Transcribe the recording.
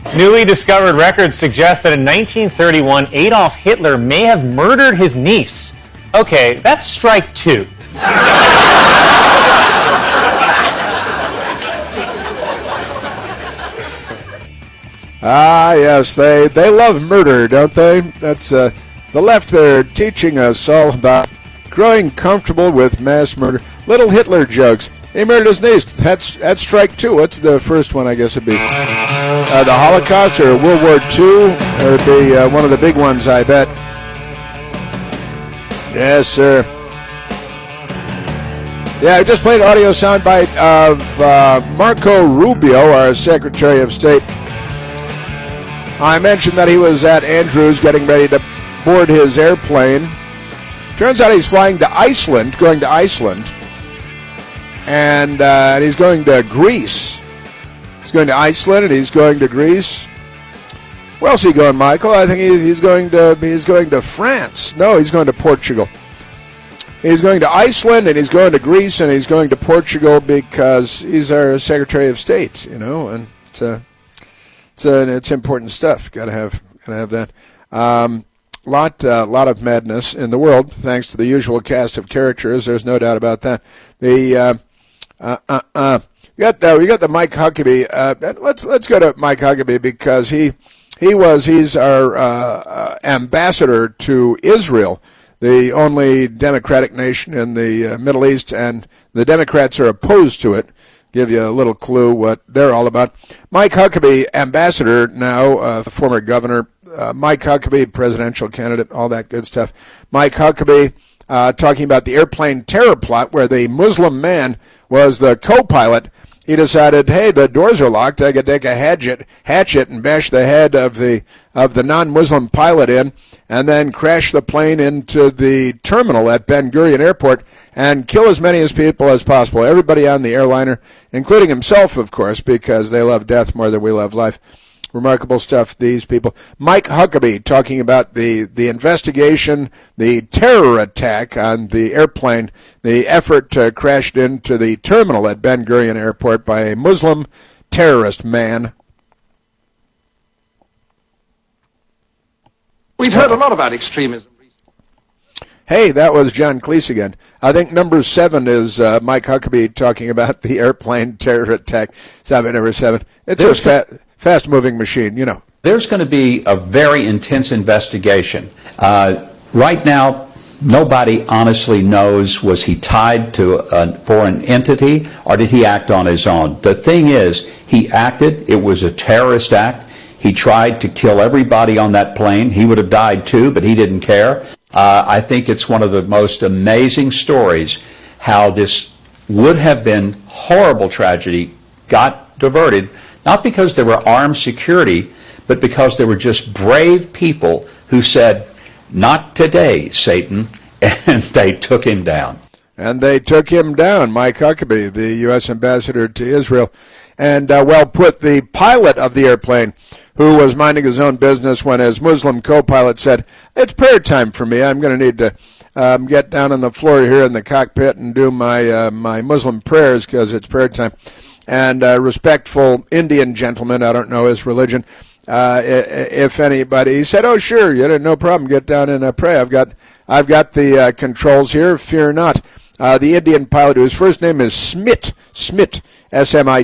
Newly discovered records suggest that in 1931, Adolf Hitler may have murdered his niece. Okay, that's strike two. Yes, they love murder, don't they? That's the left there teaching us all about growing comfortable with mass murder. Little Hitler jokes. He murdered his niece. That's strike two. What's the first one? I guess it'd be the Holocaust or World War II. It would be one of the big ones, I bet. Yes, sir. Yeah, I just played audio soundbite of Marco Rubio, our Secretary of State. I mentioned that he was at Andrews getting ready to board his airplane. Turns out he's flying to Iceland, going to Iceland. And he's going to Greece. He's going to Iceland and he's going to Greece. Where else is he going, Michael? I think he's going to France. No, he's going to Portugal. He's going to Iceland and he's going to Greece and he's going to Portugal because he's our Secretary of State, and it's important stuff. Gotta have that. Lot of madness in the world, thanks to the usual cast of characters. There's no doubt about that. We got the Mike Huckabee. Let's go to Mike Huckabee because he's our ambassador to Israel, the only democratic nation in the Middle East, and the Democrats are opposed to it. Give you a little clue what they're all about. Mike Huckabee, ambassador now, former governor. Mike Huckabee, presidential candidate, all that good stuff. Mike Huckabee talking about the airplane terror plot where the Muslim man was the co-pilot. He decided, hey, the doors are locked. I could take a hatchet and bash the head of the non-Muslim pilot in and then crash the plane into the terminal at Ben Gurion Airport and kill as many people as possible. Everybody on the airliner, including himself, of course, because they love death more than we love life. Remarkable stuff, these people. Mike Huckabee talking about the investigation, the terror attack on the airplane, the effort crashed into the terminal at Ben Gurion Airport by a Muslim terrorist man. We've heard a lot about extremism. Hey, that was John Cleese again. I think number 7 is Mike Huckabee talking about the airplane terror attack. Number 7. It's a fast-moving machine, There's going to be a very intense investigation. Right now, nobody honestly knows, was he tied to a foreign entity or did he act on his own? The thing is, he acted. It was a terrorist act. He tried to kill everybody on that plane. He would have died too, but he didn't care. I think it's one of the most amazing stories how this would have been horrible tragedy got diverted, not because there were armed security, but because there were just brave people who said, not today, Satan, and they took him down. And they took him down, Mike Huckabee, the U.S. ambassador to Israel. And, well put, the pilot of the airplane, who was minding his own business when his Muslim co-pilot said, it's prayer time for me. I'm going to need to get down on the floor here in the cockpit and do my Muslim prayers because it's prayer time. And respectful Indian gentleman, I don't know his religion, if anybody, he said, oh, sure, no problem, get down and pray. I've got the controls here, fear not. The Indian pilot, whose first name is Smit, S-M-I-T,